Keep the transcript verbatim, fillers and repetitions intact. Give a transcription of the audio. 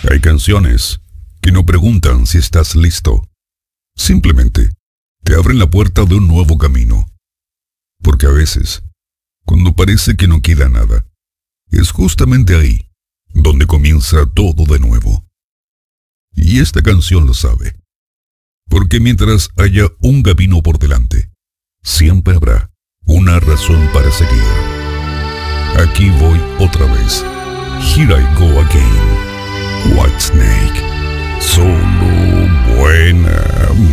Hay canciones que no preguntan si estás listo. Simplemente te abren la puerta de un nuevo camino. Porque a veces, cuando parece que no queda nada, es justamente ahí donde comienza todo de nuevo. Y esta canción lo sabe. Porque mientras haya un camino por delante, siempre habrá una razón para seguir. Aquí voy otra vez. Here I go again. Whitesnake. Solo buena